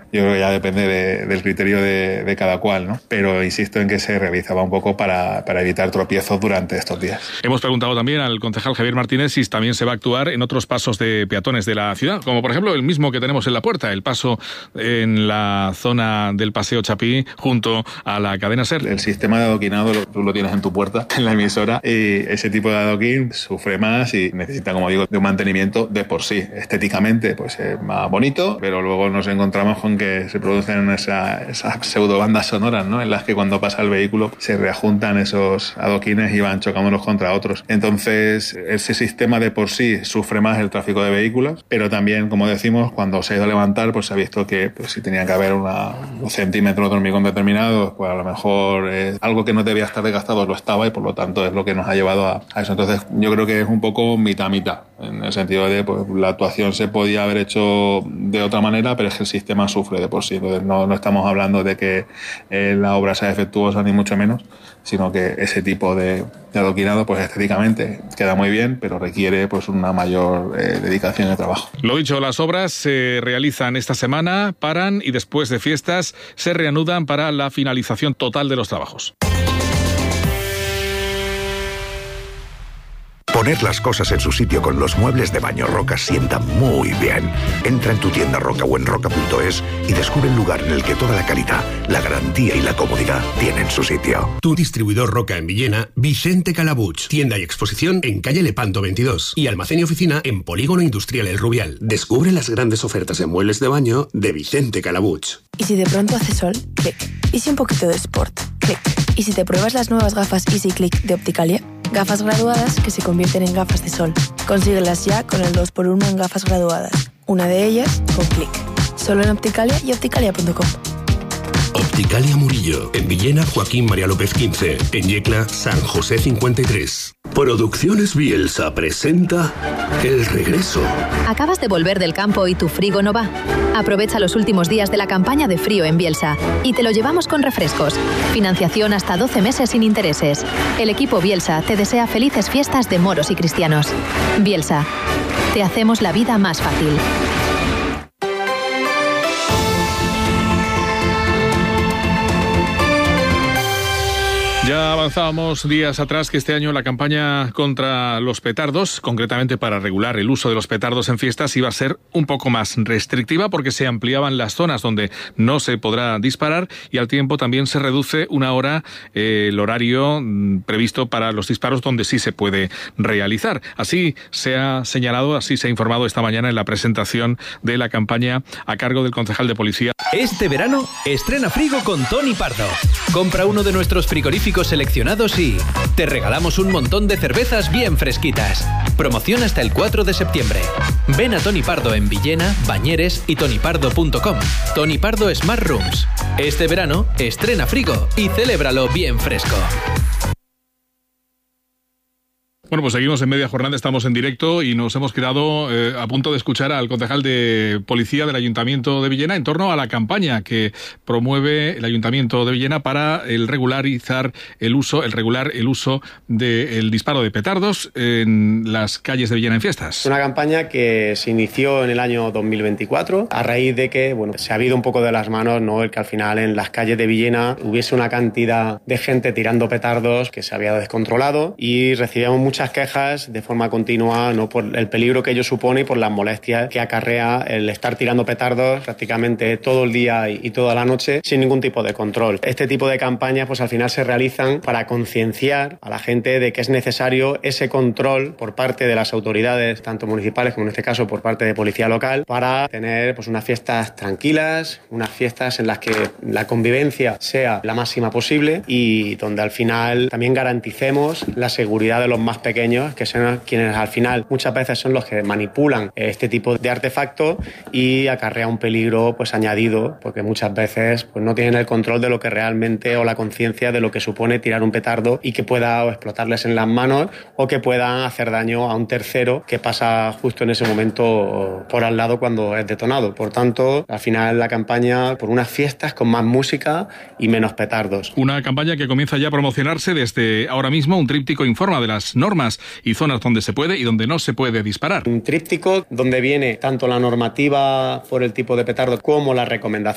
yo creo que ya depende del criterio de cada cual, ¿no? Pero insisto en que se realizaba un poco para evitar tropiezos durante estos días. Hemos preguntado también al concejal Javier Martínez si también se va a actuar en otros pasos de peatones de la ciudad, como por ejemplo el mismo que tenemos en la puerta, el paso en la zona del Paseo Chapí junto a la cadena SER. El sistema de adoquinado tú lo tienes en tu puerta, en la emisora, y ese tipo de adoquín sufre más y necesita, como digo, de un mantenimiento de por sí. Estéticamente pues es más bonito, pero luego nos encontramos con que se producen esas pseudo bandas sonoras, ¿no? En las que cuando pasa el vehículo se reajuntan esos adoquines y van chocando unos contra otros. Entonces ese sistema de por sí sufre más el tráfico de vehículos, pero también, como decimos, cuando se ha ido a levantar pues se ha visto que pues, si tenía que haber unos centímetros de hormigón determinados, pues a lo mejor algo que no debía estar desgastado lo estaba, y por lo tanto es lo que nos ha llevado a eso. Entonces yo creo que es un poco mitad-mitad, en el sentido de pues, la actuación se podía haber hecho de otra manera, pero es que el sistema sufre de por sí. Entonces no estamos hablando de que la obra sea defectuosa ni mucho menos, sino que ese tipo de adoquinado pues estéticamente queda muy bien, pero requiere pues una mayor dedicación de trabajo. Lo dicho, las obras se realizan esta semana, paran y después de fiestas se reanudan para la finalización total de los trabajos. Poner las cosas en su sitio con los muebles de baño Roca sienta muy bien. Entra en tu tienda Roca o en roca.es y descubre el lugar en el que toda la calidad, la garantía y la comodidad tienen su sitio. Tu distribuidor Roca en Villena, Vicente Calabuch. Tienda y exposición en calle Lepanto 22 y almacén y oficina en Polígono Industrial El Rubial. Descubre las grandes ofertas en muebles de baño de Vicente Calabuch. ¿Y si de pronto hace sol? Clic. ¿Y si un poquito de sport? Clic. ¿Y si te pruebas las nuevas gafas Easy Click de Opticalia? Gafas graduadas que se convierten en gafas de sol. Consíguelas ya con el 2x1 en gafas graduadas. Una de ellas con Click. Solo en Opticalia y opticalia.com. Opticalia Murillo. En Villena, Joaquín María López 15. En Yecla, San José 53. Producciones Bielsa presenta El Regreso. ¿Acabas de volver del campo y tu frigo no va? Aprovecha los últimos días de la campaña de frío en Bielsa y te lo llevamos con refrescos. Financiación hasta 12 meses sin intereses. El equipo Bielsa te desea felices fiestas de moros y cristianos. Bielsa, te hacemos la vida más fácil. Ya avanzábamos días atrás que este año la campaña contra los petardos, concretamente para regular el uso de los petardos en fiestas, iba a ser un poco más restrictiva porque se ampliaban las zonas donde no se podrá disparar y al tiempo también se reduce una hora el horario previsto para los disparos donde sí se puede realizar. Así se ha señalado, así se ha informado esta mañana en la presentación de la campaña a cargo del concejal de policía. Este verano estrena frigo con Tony Pardo. Compra uno de nuestros frigoríficos seleccionados y te regalamos un montón de cervezas bien fresquitas. Promoción hasta el 4 de septiembre. Ven a Tony Pardo en Villena, Bañeres y tonypardo.com. Tony Pardo Smart Rooms. Este verano estrena frigo y celébralo bien fresco. Bueno, pues seguimos en media jornada, estamos en directo y nos hemos quedado a punto de escuchar al concejal de policía del Ayuntamiento de Villena en torno a la campaña que promueve el Ayuntamiento de Villena para regular el uso del disparo de petardos en las calles de Villena en fiestas. Es una campaña que se inició en el año 2024 a raíz de que se ha habido un poco de las manos, ¿no? El que al final en las calles de Villena hubiese una cantidad de gente tirando petardos que se había descontrolado y recibíamos muchas quejas de forma continua, ¿no? Por el peligro que ello supone y por las molestias que acarrea el estar tirando petardos prácticamente todo el día y toda la noche sin ningún tipo de control. Este tipo de campañas pues al final se realizan para concienciar a la gente de que es necesario ese control por parte de las autoridades, tanto municipales como en este caso por parte de policía local, para tener pues unas fiestas tranquilas, unas fiestas en las que la convivencia sea la máxima posible y donde al final también garanticemos la seguridad de los más pequeños, que son quienes al final muchas veces son los que manipulan este tipo de artefactos y acarrea un peligro pues añadido, porque muchas veces pues no tienen el control de lo que realmente o la conciencia de lo que supone tirar un petardo y que pueda explotarles en las manos o que puedan hacer daño a un tercero que pasa justo en ese momento por al lado cuando es detonado. Por tanto, al final la campaña por unas fiestas con más música y menos petardos. Una campaña que comienza ya a promocionarse desde ahora mismo. Un tríptico informa de las normas y zonas donde se puede y donde no se puede disparar. Un tríptico donde viene tanto la normativa por el tipo de petardo como las recomendaciones